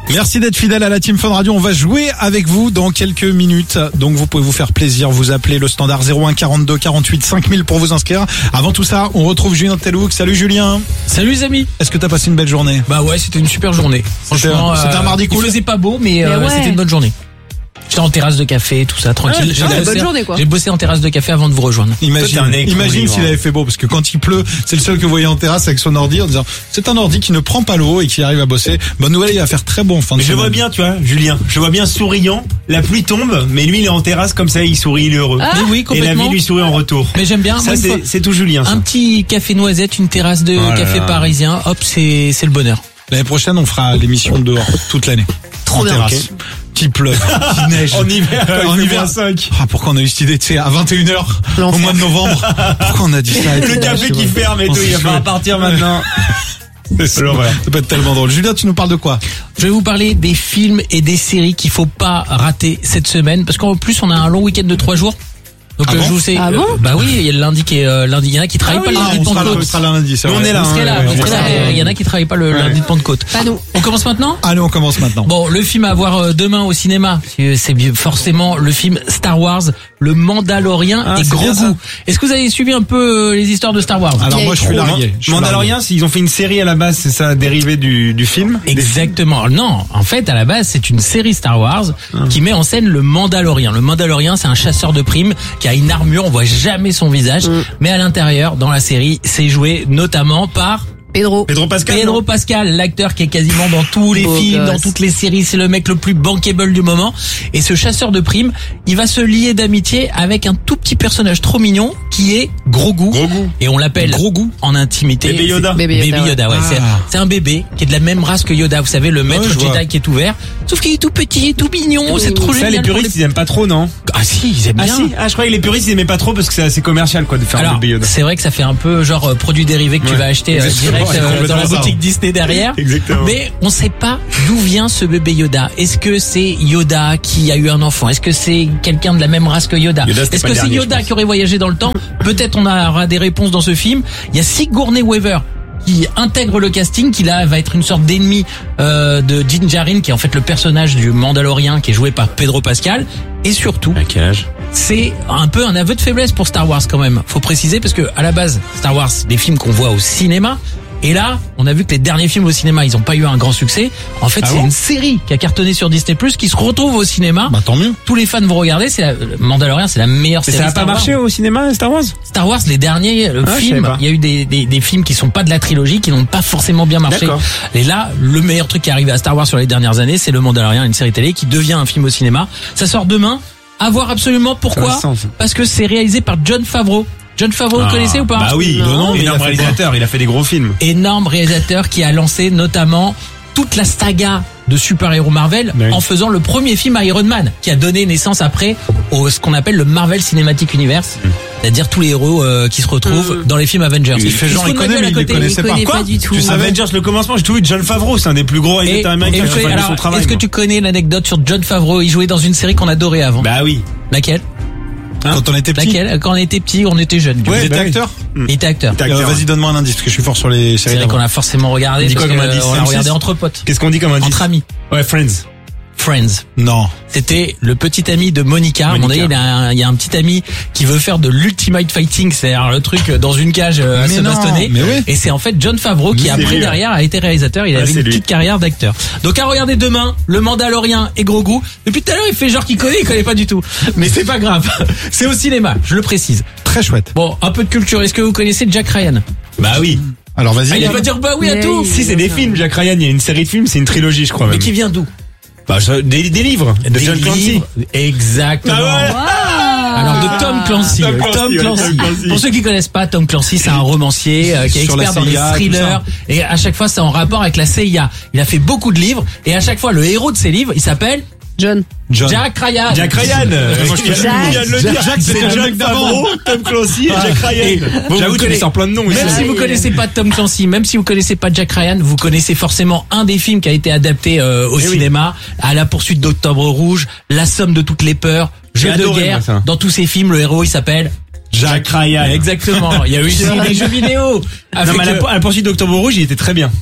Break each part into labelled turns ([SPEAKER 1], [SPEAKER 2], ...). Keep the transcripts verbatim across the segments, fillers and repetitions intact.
[SPEAKER 1] Merci d'être fidèle à la Team Fun Radio. On va jouer avec vous dans quelques minutes. Donc vous pouvez vous faire plaisir, vous appelez le standard zéro un quarante-deux quarante-huit cinq mille pour vous inscrire. Avant tout ça, on retrouve Julien Telouk. Salut Julien.
[SPEAKER 2] Salut les amis.
[SPEAKER 1] Est-ce que t'as passé une belle journée?
[SPEAKER 2] Bah ouais, c'était une super journée. Franchement,
[SPEAKER 1] c'était un mardi cool.
[SPEAKER 2] Il faisait pas beau, mais, euh,
[SPEAKER 3] mais ouais.
[SPEAKER 2] c'était une bonne journée. J'étais en terrasse de café, tout ça, tranquille.
[SPEAKER 3] Ouais,
[SPEAKER 2] j'ai,
[SPEAKER 3] ouais,
[SPEAKER 2] bossé,
[SPEAKER 3] bonne journée, quoi.
[SPEAKER 2] j'ai bossé en terrasse de café avant de vous rejoindre.
[SPEAKER 1] Imagine,
[SPEAKER 4] Toi,
[SPEAKER 1] imagine s'il avait fait beau, parce que quand il pleut, c'est le seul que vous voyez en terrasse avec son ordi en disant c'est un ordi qui ne prend pas l'eau et qui arrive à bosser. Bonne nouvelle, il va faire très bon en fin de
[SPEAKER 4] Mais je
[SPEAKER 1] semaine.
[SPEAKER 4] vois bien, tu vois, Julien. Je vois bien souriant. La pluie tombe, mais lui, il est en terrasse comme ça, il sourit, il est heureux.
[SPEAKER 2] Ah, mais oui,
[SPEAKER 4] Et la
[SPEAKER 2] complètement.
[SPEAKER 4] vie lui sourit en retour.
[SPEAKER 2] Mais j'aime bien.
[SPEAKER 4] Ça,
[SPEAKER 2] moi, une
[SPEAKER 4] c'est,
[SPEAKER 2] fois,
[SPEAKER 4] c'est tout Julien, ça.
[SPEAKER 2] un petit café noisette, une terrasse de
[SPEAKER 4] Oh là
[SPEAKER 2] café
[SPEAKER 4] là.
[SPEAKER 2] parisien. Hop, c'est, c'est le bonheur.
[SPEAKER 1] L'année prochaine, on fera l'émission dehors toute l'année.
[SPEAKER 3] Trop
[SPEAKER 1] en
[SPEAKER 3] bien.
[SPEAKER 1] terrasse. Qu'il pleuve, qu'il neige.
[SPEAKER 4] En hiver,
[SPEAKER 1] Euh,
[SPEAKER 4] quand
[SPEAKER 1] en
[SPEAKER 4] il fait
[SPEAKER 1] hiver.
[SPEAKER 4] moins cinq.
[SPEAKER 1] Ah, pourquoi on a eu cette idée, tu sais, à vingt et une heures, au
[SPEAKER 3] L'enfer.
[SPEAKER 1] mois de novembre? Pourquoi on a dit ça?
[SPEAKER 4] Le café qui ferme et tout, il va falloir partir maintenant.
[SPEAKER 1] C'est l'horreur. Ça peut être tellement drôle. Julien, tu nous parles de quoi?
[SPEAKER 2] Je vais vous parler des films et des séries qu'il faut pas rater cette semaine, parce qu'en plus on a un long week-end de trois jours. Donc
[SPEAKER 1] Ah
[SPEAKER 2] euh,
[SPEAKER 1] bon
[SPEAKER 2] je vous sais,
[SPEAKER 3] Ah bon
[SPEAKER 2] bah oui, il y a le lundi qui est euh, lundi. Il y en a qui travaillent
[SPEAKER 4] Ah
[SPEAKER 2] pas
[SPEAKER 4] oui,
[SPEAKER 2] le lundi
[SPEAKER 1] on
[SPEAKER 2] de
[SPEAKER 1] sera là,
[SPEAKER 2] Pentecôte.
[SPEAKER 1] on sera là lundi, c'est
[SPEAKER 4] Nous,
[SPEAKER 1] vrai.
[SPEAKER 4] on est là,
[SPEAKER 2] Vous serez
[SPEAKER 4] hein,
[SPEAKER 2] là,
[SPEAKER 4] ouais,
[SPEAKER 2] vous
[SPEAKER 4] on
[SPEAKER 2] serez
[SPEAKER 4] est
[SPEAKER 2] là.
[SPEAKER 4] là.
[SPEAKER 2] Il y en a qui travaillent pas le
[SPEAKER 4] Ouais.
[SPEAKER 2] lundi de Pentecôte.
[SPEAKER 3] Pas nous.
[SPEAKER 2] On commence maintenant?
[SPEAKER 1] Allez, on commence maintenant.
[SPEAKER 2] Bon, le film à voir euh, demain au cinéma, c'est c'est bien- forcément le film Star Wars, le Mandalorien
[SPEAKER 4] Ah,
[SPEAKER 2] et
[SPEAKER 4] c'est
[SPEAKER 2] gros
[SPEAKER 4] bien ça.
[SPEAKER 2] goût. Est-ce que vous avez suivi un peu euh, les histoires de Star Wars?
[SPEAKER 1] Alors moi, je suis largué. Je suis
[SPEAKER 4] Mandalorian, ils ont fait une série à la base, c'est ça, dérivé du, du film.
[SPEAKER 2] Exactement. Non, en fait, à la base, c'est une série Star Wars qui met en scène le Mandalorien. Le Mandalorien, c'est un chasseur de primes qui a une armure, on voit jamais son visage, mais à l'intérieur, dans la série, c'est joué notamment par
[SPEAKER 3] Pedro.
[SPEAKER 4] Pedro Pascal.
[SPEAKER 2] Pedro
[SPEAKER 4] non
[SPEAKER 2] Pascal, l'acteur qui est quasiment dans tous les
[SPEAKER 3] Beau
[SPEAKER 2] films,
[SPEAKER 3] gosse.
[SPEAKER 2] dans toutes les séries, c'est le mec le plus bankable du moment. Et ce chasseur de primes, il va se lier d'amitié avec un tout petit personnage trop mignon qui est Grogu.
[SPEAKER 4] Grogu.
[SPEAKER 2] Et on l'appelle
[SPEAKER 1] Grogu
[SPEAKER 2] en intimité.
[SPEAKER 4] Bébé Yoda.
[SPEAKER 2] C'est-
[SPEAKER 3] Bébé
[SPEAKER 2] Bébé
[SPEAKER 3] Yoda,
[SPEAKER 2] Yoda, ouais.
[SPEAKER 1] Ah.
[SPEAKER 2] C'est, c'est un bébé qui est de la même race que Yoda. Vous savez, le maître
[SPEAKER 1] Ouais, je vois.
[SPEAKER 2] Jedi qui est ouvert. Sauf qu'il est tout petit, tout mignon.
[SPEAKER 3] Tout
[SPEAKER 2] C'est trop
[SPEAKER 3] mignon.
[SPEAKER 4] Ça,
[SPEAKER 2] génial.
[SPEAKER 4] les
[SPEAKER 2] pour
[SPEAKER 4] puristes, ils aiment pas trop, non?
[SPEAKER 2] Ah si, ils aiment
[SPEAKER 4] Ah
[SPEAKER 2] bien.
[SPEAKER 4] si, ah je croyais que les puristes ils aimaient pas trop parce que c'est assez commercial quoi de faire un
[SPEAKER 2] Alors,
[SPEAKER 4] bébé Yoda.
[SPEAKER 2] c'est vrai que ça fait un peu genre euh, produit dérivé que tu
[SPEAKER 4] Ouais.
[SPEAKER 2] vas acheter euh,
[SPEAKER 4] Exactement,
[SPEAKER 2] direct
[SPEAKER 4] c'est
[SPEAKER 2] euh, dans la
[SPEAKER 4] complètement ça.
[SPEAKER 2] boutique Disney derrière.
[SPEAKER 4] Exactement.
[SPEAKER 2] Mais on sait pas d'où vient ce bébé Yoda. Est-ce que c'est Yoda qui a eu un enfant? Est-ce que c'est quelqu'un de la même race que Yoda?
[SPEAKER 4] Yoda, c'était
[SPEAKER 2] Est-ce
[SPEAKER 4] pas
[SPEAKER 2] que
[SPEAKER 4] le
[SPEAKER 2] c'est
[SPEAKER 4] dernier,
[SPEAKER 2] Yoda
[SPEAKER 4] je pense.
[SPEAKER 2] qui aurait voyagé dans le temps? Peut-être on aura des réponses dans ce film. Il y a Sigourney Weaver qui intègre le casting, qui là va être une sorte d'ennemi euh, de Din Djarin, qui est en fait le personnage du Mandalorien qui est joué par Pedro Pascal. Et surtout,
[SPEAKER 4] À quel âge?
[SPEAKER 2] c'est un peu un aveu de faiblesse pour Star Wars quand même. Faut préciser parce que à la base, Star Wars, c'est des films qu'on voit au cinéma. Et là, on a vu que les derniers films au cinéma, ils ont pas eu un grand succès. En fait,
[SPEAKER 4] Ah
[SPEAKER 2] c'est
[SPEAKER 4] bon
[SPEAKER 2] une série qui a cartonné sur Disney plus, qui se retrouve au cinéma.
[SPEAKER 1] Bah tant mieux.
[SPEAKER 2] Tous les fans vont regarder. C'est la, le Mandalorian, c'est la meilleure
[SPEAKER 4] Mais
[SPEAKER 2] série.
[SPEAKER 4] ça a pas
[SPEAKER 2] Star Wars.
[SPEAKER 4] marché au cinéma Star Wars?
[SPEAKER 2] Star Wars, les derniers le
[SPEAKER 4] Ah, je
[SPEAKER 2] films,
[SPEAKER 4] savais pas.
[SPEAKER 2] il y a eu des, des, des films qui sont pas de la trilogie, qui n'ont pas forcément bien marché.
[SPEAKER 4] D'accord.
[SPEAKER 2] Et là, le meilleur truc qui est arrivé à Star Wars sur les dernières années, c'est le Mandalorian, une série télé qui devient un film au cinéma. Ça sort demain. À voir absolument pourquoi.
[SPEAKER 4] Intéressant, ça.
[SPEAKER 2] Parce que c'est réalisé par Jon Favreau. Jon Favreau, vous connaissez ou pas?
[SPEAKER 4] Bah oui,
[SPEAKER 3] Non.
[SPEAKER 4] non,
[SPEAKER 1] mais il a
[SPEAKER 4] énorme
[SPEAKER 1] fait
[SPEAKER 4] réalisateur, il a fait des gros films.
[SPEAKER 2] Énorme réalisateur qui a lancé notamment toute la saga de super-héros Marvel
[SPEAKER 4] Oui.
[SPEAKER 2] en faisant le premier film Iron Man qui a donné naissance après au ce qu'on appelle le Marvel Cinematic Universe, c'est-à-dire tous les héros euh, qui se retrouvent
[SPEAKER 3] Mm.
[SPEAKER 2] dans les films Avengers.
[SPEAKER 1] Il fait genre,
[SPEAKER 2] se
[SPEAKER 1] il
[SPEAKER 2] fout de ma
[SPEAKER 1] connaît,
[SPEAKER 2] gueule
[SPEAKER 1] mais
[SPEAKER 2] à
[SPEAKER 1] il
[SPEAKER 2] côté.
[SPEAKER 1] les connaissait
[SPEAKER 3] Il connaît
[SPEAKER 1] pas.
[SPEAKER 3] pas du tout.
[SPEAKER 4] Tu savais Avengers le commencement, j'ai tout vu. John Favreau, c'est un des plus gros
[SPEAKER 2] Et,
[SPEAKER 4] réalisateurs
[SPEAKER 2] et
[SPEAKER 4] américains.
[SPEAKER 2] vous
[SPEAKER 4] Je suis
[SPEAKER 2] savez,
[SPEAKER 4] fan de
[SPEAKER 2] alors,
[SPEAKER 4] son travail.
[SPEAKER 2] est-ce que
[SPEAKER 4] moi.
[SPEAKER 2] tu connais l'anecdote sur Jon Favreau? Il jouait dans une série qu'on adorait avant.
[SPEAKER 4] Bah oui.
[SPEAKER 2] Laquelle?
[SPEAKER 1] Quand on était petit.
[SPEAKER 2] Laquelle? Quand on était petit, on était jeune.
[SPEAKER 1] Ouais,
[SPEAKER 4] bah
[SPEAKER 1] t'es
[SPEAKER 4] oui.
[SPEAKER 1] acteur?
[SPEAKER 2] Il était acteur.
[SPEAKER 4] T'es
[SPEAKER 1] Euh,
[SPEAKER 4] acteur.
[SPEAKER 1] Vas-y, donne-moi un indice, parce que je suis fort sur les
[SPEAKER 2] C'est
[SPEAKER 1] séries
[SPEAKER 2] vrai qu'on
[SPEAKER 1] d'avant.
[SPEAKER 2] a forcément regardé
[SPEAKER 4] Dis
[SPEAKER 2] parce
[SPEAKER 4] quoi comme
[SPEAKER 2] que,
[SPEAKER 4] indice?
[SPEAKER 2] euh, on a
[SPEAKER 4] M six?
[SPEAKER 2] regardé entre potes,
[SPEAKER 4] Qu'est-ce qu'on dit comme indice?
[SPEAKER 2] entre amis.
[SPEAKER 4] Ouais, Friends.
[SPEAKER 2] Friends.
[SPEAKER 1] Non.
[SPEAKER 2] C'était le petit ami de Monica. À un moment donné,
[SPEAKER 4] Monica.
[SPEAKER 2] il y a un, il y a un petit ami qui veut faire de l'ultimate fighting, c'est-à-dire le truc dans une cage euh, à
[SPEAKER 1] Mais
[SPEAKER 2] se
[SPEAKER 1] non,
[SPEAKER 2] bastonner.
[SPEAKER 1] mais oui.
[SPEAKER 2] Et c'est en fait Jon Favreau qui
[SPEAKER 4] C'est
[SPEAKER 2] après
[SPEAKER 4] lui,
[SPEAKER 2] derrière a été réalisateur. Il
[SPEAKER 4] Ah,
[SPEAKER 2] avait
[SPEAKER 4] c'est
[SPEAKER 2] une
[SPEAKER 4] lui.
[SPEAKER 2] petite carrière d'acteur. Donc à regarder demain, le Mandalorien et Grogu. Depuis tout à l'heure, il fait genre qu'il connaît, il connaît pas du tout. Mais c'est pas grave. C'est au cinéma, je le précise.
[SPEAKER 1] Très chouette.
[SPEAKER 2] Bon, un peu de culture. Est-ce que vous connaissez Jack Ryan?
[SPEAKER 4] Bah oui.
[SPEAKER 1] Alors
[SPEAKER 2] Ah,
[SPEAKER 1] vas-y.
[SPEAKER 2] il va dire bah oui à
[SPEAKER 3] Mais
[SPEAKER 2] tout.
[SPEAKER 3] il-
[SPEAKER 4] Si, c'est des films, Jack Ryan, il y a une série de films, c'est une trilogie, je crois
[SPEAKER 2] Mais
[SPEAKER 4] même.
[SPEAKER 2] qui vient d'où?
[SPEAKER 4] Bah, je- des, des livres. De
[SPEAKER 2] Des
[SPEAKER 4] John Clancy.
[SPEAKER 2] livres. Exactement.
[SPEAKER 4] Ah ouais.
[SPEAKER 2] Alors de Tom Clancy.
[SPEAKER 4] Tom
[SPEAKER 2] euh,
[SPEAKER 4] Clancy,
[SPEAKER 2] Tom
[SPEAKER 4] ouais,
[SPEAKER 2] Clancy.
[SPEAKER 4] Tom Clancy.
[SPEAKER 2] Pour ceux qui connaissent pas, Tom Clancy, c'est un romancier euh, qui est
[SPEAKER 1] Sur la
[SPEAKER 2] expert dans
[SPEAKER 1] C I
[SPEAKER 2] les
[SPEAKER 1] A, tout
[SPEAKER 2] thrillers. Et à chaque fois, c'est en rapport avec la C I A. Il a fait beaucoup de livres. Et à chaque fois, le héros de ses livres, il s'appelle
[SPEAKER 3] John.
[SPEAKER 1] John.
[SPEAKER 2] Jack Ryan.
[SPEAKER 4] Jack Ryan. Euh,
[SPEAKER 1] moi, je
[SPEAKER 4] il
[SPEAKER 1] te-
[SPEAKER 4] vient il vient de le
[SPEAKER 1] Jack-
[SPEAKER 4] dire.
[SPEAKER 1] Jack, c'était
[SPEAKER 4] C'est
[SPEAKER 1] le
[SPEAKER 4] John
[SPEAKER 1] mec d'avant.
[SPEAKER 4] Favreau, Tom Clancy et Jack Ryan.
[SPEAKER 2] Et vous
[SPEAKER 4] J'avoue, tu
[SPEAKER 2] connaissez-
[SPEAKER 4] lui sors plein de noms.
[SPEAKER 2] Même
[SPEAKER 4] ici.
[SPEAKER 2] si vous connaissez pas Tom Clancy, même si vous connaissez pas Jack Ryan, vous connaissez forcément un des films qui a été adapté euh, au
[SPEAKER 4] Eh oui.
[SPEAKER 2] cinéma, à la poursuite d'Octobre Rouge, La somme de toutes les peurs, Jeu
[SPEAKER 4] J'ai
[SPEAKER 2] de
[SPEAKER 4] adoré,
[SPEAKER 2] guerre.
[SPEAKER 4] moi, ça.
[SPEAKER 2] Dans tous ces films, le héros il s'appelle
[SPEAKER 4] Jack Ryan.
[SPEAKER 2] Exactement. Il y a eu aussi des jeux vidéo.
[SPEAKER 4] Non,
[SPEAKER 2] Avec,
[SPEAKER 4] mais à la,
[SPEAKER 2] euh,
[SPEAKER 4] à la poursuite d'Octobre Rouge, il était très bien.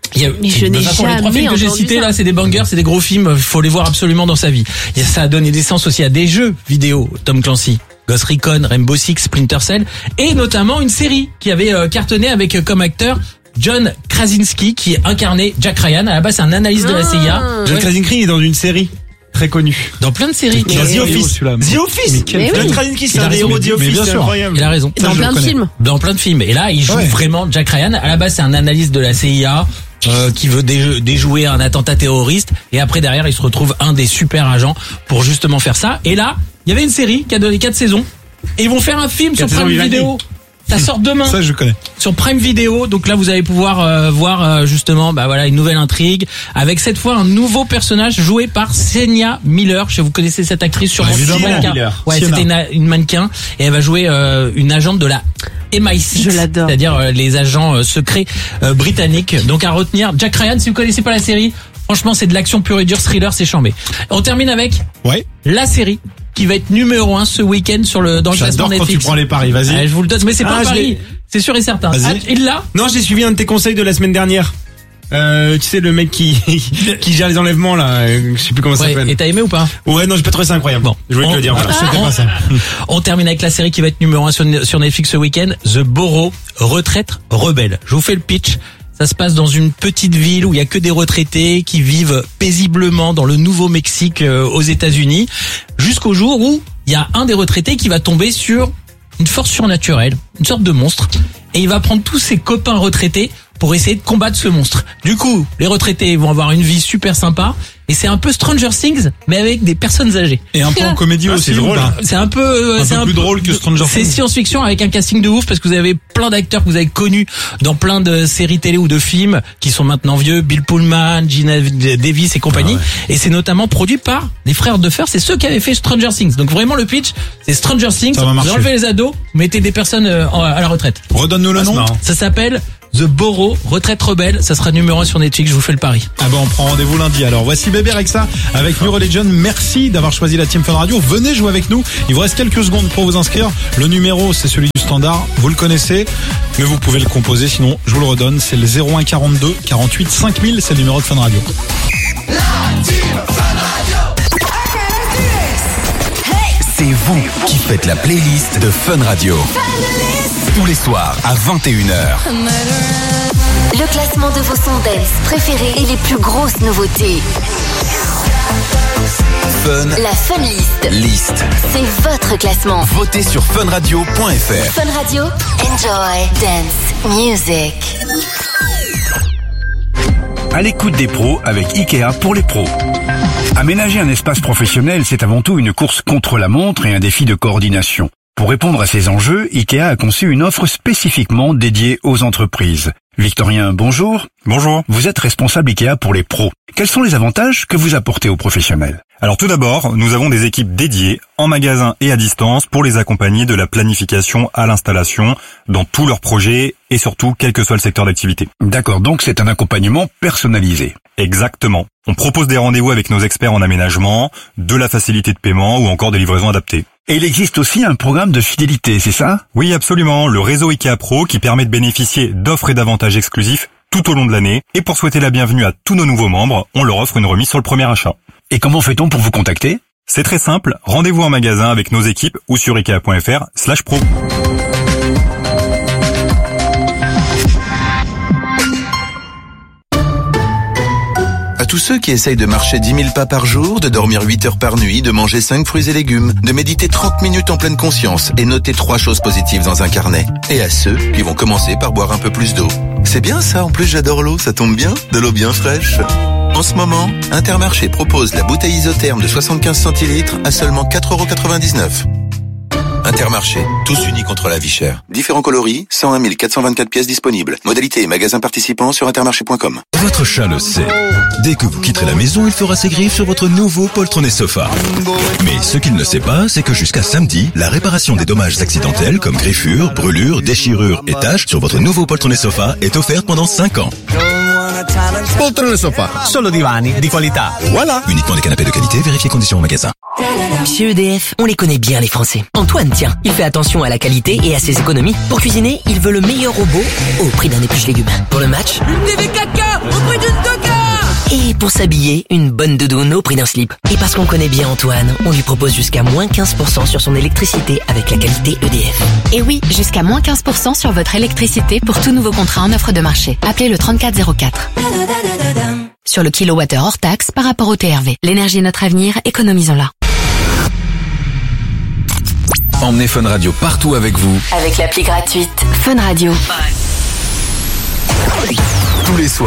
[SPEAKER 2] Il y a,
[SPEAKER 3] Mais je
[SPEAKER 2] de
[SPEAKER 3] n'ai
[SPEAKER 2] toute façon, les trois
[SPEAKER 3] jamais
[SPEAKER 2] films que j'ai
[SPEAKER 3] entendu
[SPEAKER 2] cités
[SPEAKER 3] ça.
[SPEAKER 2] là, c'est des bangers, c'est des gros films. Il faut les voir absolument dans sa vie. Et ça a donné naissance aussi à des jeux vidéo. Tom Clancy, Ghost Recon, Rainbow Six, Splinter Cell, et notamment une série qui avait euh, cartonné avec euh, comme acteur John Krasinski qui incarnait Jack Ryan. À la base, c'est un analyste de la C I A.
[SPEAKER 4] John
[SPEAKER 2] Ouais.
[SPEAKER 4] Krasinski est dans une série très connue.
[SPEAKER 2] Dans plein de séries.
[SPEAKER 4] Dans The Office. The Office.
[SPEAKER 3] Mais
[SPEAKER 4] John
[SPEAKER 3] oui.
[SPEAKER 4] Krasinski, c'est
[SPEAKER 2] Il a
[SPEAKER 4] un des
[SPEAKER 2] raison,
[SPEAKER 4] héros de The
[SPEAKER 1] mais
[SPEAKER 4] Office,
[SPEAKER 1] bien
[SPEAKER 4] c'est
[SPEAKER 1] sûr.
[SPEAKER 4] incroyable.
[SPEAKER 2] Il a raison.
[SPEAKER 3] Dans
[SPEAKER 1] je
[SPEAKER 3] plein
[SPEAKER 1] le
[SPEAKER 3] de
[SPEAKER 1] connais.
[SPEAKER 3] films.
[SPEAKER 2] Dans plein de films. Et là, il joue
[SPEAKER 1] Ouais.
[SPEAKER 2] vraiment Jack Ryan. À la base, c'est un analyste de la C I A euh, qui veut dé- déjouer un attentat terroriste. Et après, derrière, il se retrouve un des super agents pour justement faire ça. Et là, il y avait une série qui a donné quatre saisons. Et ils vont faire un film sur
[SPEAKER 4] Quatre saisons,
[SPEAKER 2] Prime
[SPEAKER 4] il a dit.
[SPEAKER 2] Video. Ça sort demain.
[SPEAKER 1] Ça, je connais.
[SPEAKER 2] Sur Prime Video, donc là vous allez pouvoir euh, voir euh, justement bah voilà une nouvelle intrigue avec cette fois un nouveau personnage joué par Sienna Miller. Je sais, vous connaissez cette actrice sur
[SPEAKER 1] Bah,
[SPEAKER 2] mon
[SPEAKER 1] évidemment.
[SPEAKER 2] mannequin.
[SPEAKER 4] Miller.
[SPEAKER 2] Ouais,
[SPEAKER 1] Sienna.
[SPEAKER 2] c'était une, une mannequin et elle va jouer euh, une agente de la M I six,
[SPEAKER 3] Je l'adore.
[SPEAKER 2] c'est-à-dire euh, les agents euh, secrets euh, britanniques. Donc à retenir, Jack Ryan, si vous connaissez pas la série, franchement c'est de l'action pure et dure, thriller, c'est chambé. On termine avec
[SPEAKER 1] Ouais.
[SPEAKER 2] la série qui va être numéro un ce week-end sur le dans le classement
[SPEAKER 1] J'adore quand tu
[SPEAKER 2] Netflix.
[SPEAKER 1] prends les paris, vas-y.
[SPEAKER 2] Ouais, je vous le donne, mais c'est
[SPEAKER 4] Ah,
[SPEAKER 2] pas
[SPEAKER 4] je
[SPEAKER 2] Paris,
[SPEAKER 4] l'ai.
[SPEAKER 2] c'est sûr et certain.
[SPEAKER 1] Vas-y.
[SPEAKER 2] Ah, et là,
[SPEAKER 4] Non, j'ai suivi un de tes conseils de la semaine dernière. Euh, tu sais, le mec qui, qui gère les enlèvements, là. euh, Je sais plus comment ça
[SPEAKER 2] ouais,
[SPEAKER 4] s'appelle.
[SPEAKER 2] et t'as aimé ou pas?
[SPEAKER 4] Ouais, non, j'ai pas trouvé ça incroyable.
[SPEAKER 2] Bon,
[SPEAKER 4] je voulais te
[SPEAKER 2] on-
[SPEAKER 4] le dire. Voilà.
[SPEAKER 2] on-
[SPEAKER 4] C'était
[SPEAKER 2] on-
[SPEAKER 4] pas ça.
[SPEAKER 2] On termine avec la série qui va être numéro un sur, sur Netflix ce week-end, The Borough, Retraite rebelle. Je vous fais le pitch. Ça se passe dans une petite ville où il y a que des retraités qui vivent paisiblement dans le Nouveau-Mexique euh, aux États-Unis, jusqu'au jour où il y a un des retraités qui va tomber sur une force surnaturelle, une sorte de monstre, et il va prendre tous ses copains retraités pour essayer de combattre ce monstre. Du coup, les retraités vont avoir une vie super sympa, et c'est un peu Stranger Things, mais avec des personnes âgées.
[SPEAKER 1] Et un peu en comédie
[SPEAKER 4] Ah,
[SPEAKER 1] aussi.
[SPEAKER 4] c'est
[SPEAKER 1] ou
[SPEAKER 4] drôle.
[SPEAKER 1] pas
[SPEAKER 2] C'est un peu, euh,
[SPEAKER 1] Un
[SPEAKER 2] c'est
[SPEAKER 1] peu plus drôle que Stranger
[SPEAKER 2] C'est
[SPEAKER 1] Things.
[SPEAKER 2] science-fiction avec un casting de ouf parce que vous avez plein d'acteurs que vous avez connus dans plein de séries télé ou de films qui sont maintenant vieux, Bill Pullman, Gina Davis et compagnie.
[SPEAKER 1] Ah
[SPEAKER 2] Et c'est notamment produit par les frères Duffer, c'est ceux qui avaient fait Stranger Things. Donc vraiment le pitch, c'est Stranger Things.
[SPEAKER 1] Ça va
[SPEAKER 2] Vous
[SPEAKER 1] marcher.
[SPEAKER 2] enlevez les ados, vous mettez des personnes euh, en- à la retraite.
[SPEAKER 1] Redonne-nous le
[SPEAKER 4] Ah, c'est
[SPEAKER 1] nom.
[SPEAKER 4] marrant.
[SPEAKER 2] Ça s'appelle The Borough, Retraite rebelle. Ça sera numéro un sur Netflix. Je vous fais le pari.
[SPEAKER 1] Ah ben on prend rendez-vous lundi. Alors voici Bébé Rexa avec New Religion. Merci d'avoir choisi la Team Fun Radio. Venez jouer avec nous. Il vous reste quelques secondes pour vous inscrire. Le numéro c'est celui du standard. Vous le connaissez, mais vous pouvez le composer. Sinon je vous le redonne. C'est le zéro un quarante-deux quarante-huit cinq mille. C'est le numéro de Fun Radio.
[SPEAKER 5] C'est vous qui faites la playlist de Fun Radio. Tous les soirs à vingt et une heures.
[SPEAKER 6] Le classement de vos sons dance préférés et les plus grosses nouveautés.
[SPEAKER 5] Fun
[SPEAKER 6] La Fun List.
[SPEAKER 5] List.
[SPEAKER 6] C'est votre classement.
[SPEAKER 5] Votez sur funradio point f r.
[SPEAKER 6] Fun Radio. Enjoy dance music.
[SPEAKER 7] À l'écoute des pros avec Ikea pour les pros. Aménager un espace professionnel, c'est avant tout une course contre la montre et un défi de coordination. Pour répondre à ces enjeux, Ikea a conçu une offre spécifiquement dédiée aux entreprises. Victorien, bonjour. Bonjour. Vous êtes responsable Ikea pour les pros. Quels sont les avantages que vous apportez aux professionnels ?
[SPEAKER 8] Alors tout d'abord, nous avons des équipes dédiées en magasin et à distance pour les accompagner de la planification à l'installation dans tous leurs projets et surtout quel que soit le secteur d'activité.
[SPEAKER 7] D'accord, donc c'est un accompagnement personnalisé.
[SPEAKER 8] Exactement. On propose des rendez-vous avec nos experts en aménagement, de la facilité de paiement ou encore des livraisons adaptées.
[SPEAKER 7] Et il existe aussi un programme de fidélité, c'est ça ?
[SPEAKER 8] Oui, absolument. Le réseau Ikea Pro qui permet de bénéficier d'offres et d'avantages exclusifs tout au long de l'année. Et pour souhaiter la bienvenue à tous nos nouveaux membres, on leur offre une remise sur le premier achat.
[SPEAKER 7] Et comment fait-on pour vous contacter ?
[SPEAKER 8] C'est très simple. Rendez-vous en magasin avec nos équipes ou sur ikea point f r slash pro.
[SPEAKER 5] À tous ceux qui essayent de marcher dix mille pas par jour, de dormir huit heures par nuit, de manger cinq fruits et légumes, de méditer trente minutes en pleine conscience et noter trois choses positives dans un carnet. Et à ceux qui vont commencer par boire un peu plus d'eau. C'est bien ça, en plus j'adore l'eau, ça tombe bien, de l'eau bien fraîche. En ce moment, Intermarché propose la bouteille isotherme de soixante-quinze centilitres à seulement quatre euros quatre-vingt-dix-neuf. Intermarché, tous unis contre la vie chère. Différents coloris, cent un mille quatre cent vingt-quatre pièces disponibles. Modalité et magasins participants sur intermarché point com.
[SPEAKER 9] Votre chat le sait. Dès que vous quitterez la maison, il fera ses griffes sur votre nouveau poltronné sofa. Mais ce qu'il ne sait pas, c'est que jusqu'à samedi, la réparation des dommages accidentels comme griffures, brûlures, déchirures et taches sur votre nouveau poltronné sofa est offerte pendant cinq ans.
[SPEAKER 10] Poltrone Sofa, solo divani di qualità. Voilà.
[SPEAKER 9] Uniquement des canapés de qualité, vérifiez conditions au magasin.
[SPEAKER 3] Chez E D F, on les connaît bien les Français. Antoine, tiens, il fait attention à la qualité et à ses économies. Pour cuisiner, il veut le meilleur robot au prix d'un épluche légumes. Pour le match,
[SPEAKER 10] une T V quatre K au prix d'une deux K.
[SPEAKER 3] Et pour s'habiller, une bonne doudoune au prix d'un slip. Et parce qu'on connaît bien Antoine, on lui propose jusqu'à moins quinze pour cent sur son électricité avec la qualité E D F.
[SPEAKER 11] Et oui, jusqu'à moins quinze pour cent sur votre électricité pour tout nouveau contrat en offre de marché. Appelez le trente-quatre zéro quatre. Sur le kilowattheure hors taxe par rapport au T R V. L'énergie est notre avenir, économisons-la.
[SPEAKER 12] Emmenez Fun Radio partout avec vous.
[SPEAKER 6] Avec l'appli gratuite Fun Radio.
[SPEAKER 12] Tous les soirs.